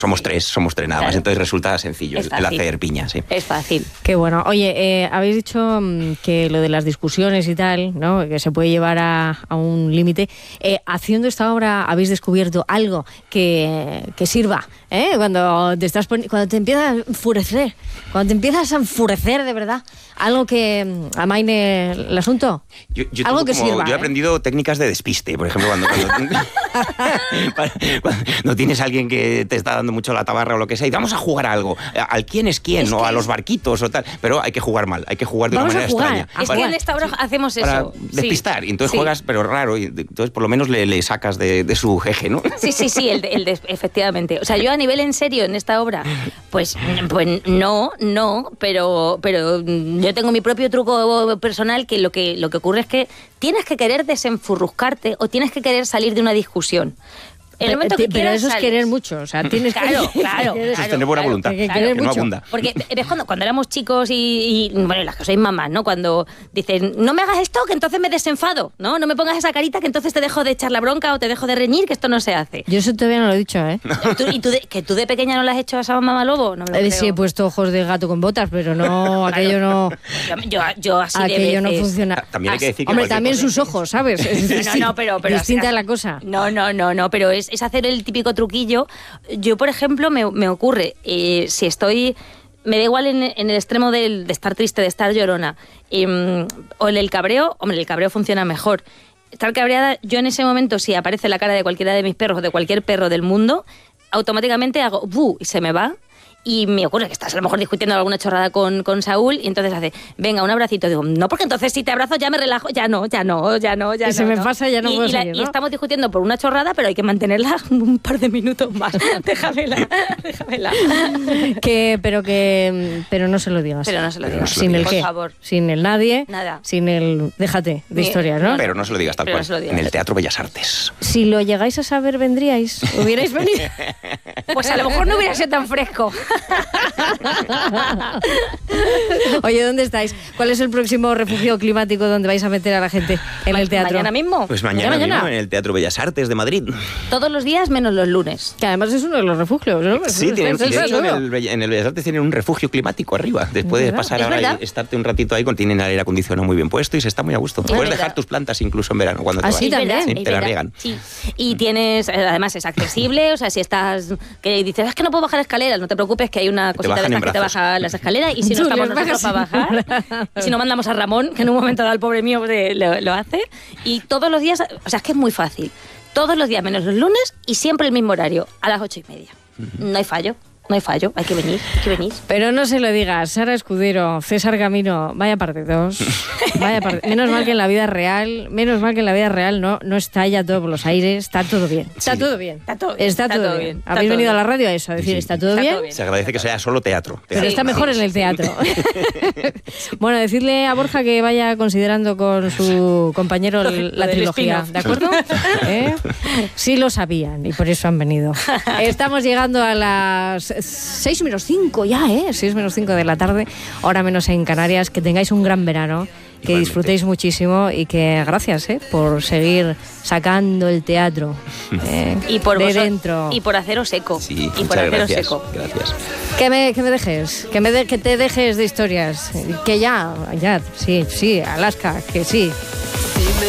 Somos tres nada más, entonces resulta sencillo el hacer piña, sí. Es fácil. Qué bueno. Oye, habéis dicho que lo de las discusiones y tal, ¿no? Que se puede llevar a un límite. Haciendo esta obra habéis descubierto algo que sirva, ¿eh? Cuando te empiezas a enfurecer, de verdad, algo que amaine el asunto. Algo que sirva. Yo he aprendido técnicas de despiste, por ejemplo, cuando tienes a alguien que te está dando mucho la tabarra o lo que sea, y vamos a jugar a algo, al quién es quién, o a los barquitos o tal, pero hay que jugar mal, hay que jugar de una manera extraña. Es que en esta obra hacemos eso. Para despistar, y entonces juegas, pero raro, y entonces por lo menos le sacas de su eje, ¿no? Sí, efectivamente. O sea, yo a nivel en serio en esta obra, pues no, pero yo tengo mi propio truco personal, que lo que ocurre es que tienes que querer desenfurruscarte o tienes que querer salir de una discusión. Pero eso es querer mucho, o sea, tienes claro. Eso es tener buena voluntad, que no abunda. Porque ves cuando éramos chicos y bueno, las que sois mamás, ¿no? Cuando dicen, no me hagas esto, que entonces me desenfado, ¿no? No me pongas esa carita, que entonces te dejo de echar la bronca o te dejo de reñir, que esto no se hace. Yo eso todavía no lo he dicho, ¿eh? ¿Que tú de pequeña no le has hecho a esa mamá lobo? No me lo creo. Sí, he puesto ojos de gato con botas, pero no, aquello no... Yo así de veces... Aquello no funciona. También hay que decir que hombre, también sus ojos, ¿sabes? Pero distinta la cosa. No, pero es hacer el típico truquillo. Yo, por ejemplo, me ocurre, si estoy... Me da igual en el extremo de estar triste, de estar llorona, o el cabreo. Hombre, el cabreo funciona mejor. Estar cabreada, yo en ese momento, si aparece la cara de cualquiera de mis perros o de cualquier perro del mundo, automáticamente hago ¡bu! Y se me va. Y me ocurre que estás a lo mejor discutiendo alguna chorrada con Saúl, y entonces hace, venga, un abracito. Digo, no, porque entonces si te abrazo ya me relajo, ya no. Y se me pasa, ya no puedo seguir, ¿no? Y estamos discutiendo por una chorrada, pero hay que mantenerla un par de minutos más. Déjamela. Pero no se lo digas. Pero no se lo digas. Sin el por qué, favor. sin el nadie, nada. Sin el déjate de historias, ¿no? Pero no se lo digas tal cual. En el Teatro Bellas Artes. Si lo llegáis a saber, vendríais. ¿Hubierais venido? Pues a lo mejor no hubiera sido tan fresco. Oye, ¿dónde estáis? ¿Cuál es el próximo refugio climático donde vais a meter a la gente en el teatro? ¿Mañana mismo? Pues mañana mismo en el Teatro Bellas Artes de Madrid. Todos los días menos los lunes. Que además es uno de los refugios, ¿no? Sí, de hecho en el Bellas Artes tienen un refugio climático arriba. Después de pasar ahora y estarte un ratito ahí, tienen el aire acondicionado muy bien puesto y se está muy a gusto. Puedes dejar tus plantas incluso en verano cuando te vas. Sí, también. Sí, te la riegan. Sí. Y tienes, además es accesible, o sea, si estás, que dices, es que no puedo bajar escaleras, no te preocupes, que hay una cosita de estas que te baja las escaleras, y si no estamos nosotros para bajar, y si no mandamos a Ramón, que en un momento dado el pobre mío lo hace, y todos los días, o sea, es que es muy fácil, todos los días menos los lunes y siempre el mismo horario, a las 8:30. No hay fallo. No hay fallo, hay que venir. Pero no se lo digas, Sara Escudero, César Camino, vaya parte 2. Menos mal que en la vida real no está ya todo por los aires, está todo bien. Está todo bien. Habéis venido a la radio a eso, a decir, ¿está todo bien? Se agradece que sea solo teatro. Pero está mejor en el teatro. Bueno, decirle a Borja que vaya considerando con su compañero la trilogía, ¿de acuerdo? Sí lo sabían y por eso han venido. Estamos llegando a las 6 menos 5 ya, 6 menos 5 de la tarde, hora menos en Canarias. Que tengáis un gran verano, que disfrutéis muchísimo y que gracias por seguir sacando el teatro y por de dentro. Y por haceros eco. Sí, y por haceros eco. Gracias. Que me dejes, que te dejes de historias. Que ya, sí, Alaska, que sí.